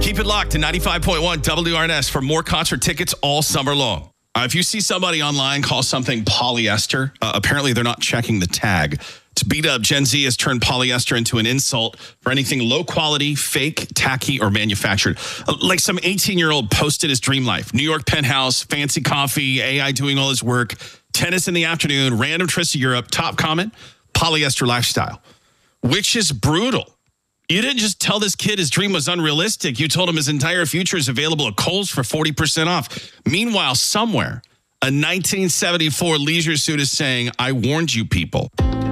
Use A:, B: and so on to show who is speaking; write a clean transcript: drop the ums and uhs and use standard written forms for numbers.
A: Keep it locked to 95.1 WRNS for more concert tickets all summer long. If you see somebody online call something polyester, apparently they're not checking the tag. To beat up, Gen Z has turned polyester into an insult for anything low quality, fake, tacky, or manufactured. Like some 18-year-old posted his dream life. New York penthouse, fancy coffee, AI doing all his work, tennis in the afternoon, random trips to Europe. Top comment, polyester lifestyle, which is brutal. You didn't just tell this kid his dream was unrealistic. You told him his entire future is available at Kohl's for 40% off. Meanwhile, somewhere, a 1974 leisure suit is saying, I warned you people.